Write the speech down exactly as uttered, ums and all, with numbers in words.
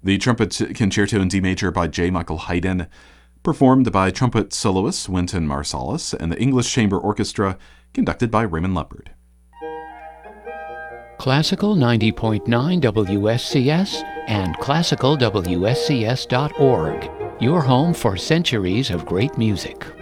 The Trumpet Concerto in D Major by J. Michael Haydn, performed by trumpet soloist Wynton Marsalis and the English Chamber Orchestra, conducted by Raymond Leopard. Classical ninety point nine W S C S and classical W S C S dot org, your home for centuries of great music.